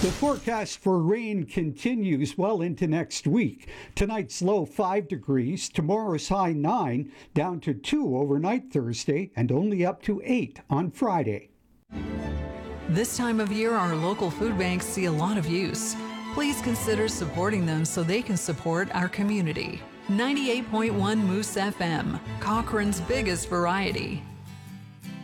The forecast for rain continues well into next week. Tonight's low 5 degrees, tomorrow's high 9, down to 2 overnight Thursday, and only up to 8 on Friday. This time of year, our local food banks see a lot of use. Please consider supporting them so they can support our community. 98.1 Moose FM, Cochrane's biggest variety.